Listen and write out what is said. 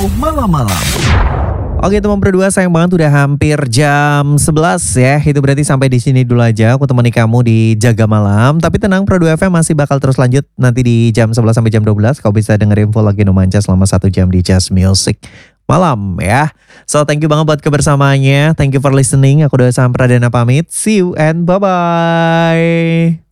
malam-malam. Oke teman berdua, sayang banget udah hampir jam 11 ya. Itu berarti sampai di sini dulu aja aku temani kamu di Jaga Malam. Tapi tenang, Pro 2 FM masih bakal terus lanjut nanti di jam 11 sampai jam 12. Kau bisa dengerin full lagi Numanca selama 1 jam di Just Music Malam ya. So thank you banget buat kebersamaannya. Thank you for listening. Aku Doa Sam Pradana pamit. See you and bye-bye.